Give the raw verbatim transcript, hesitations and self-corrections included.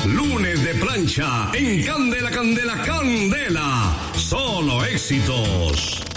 Lunes de plancha en Candela, Candela, Candela. Solo éxitos.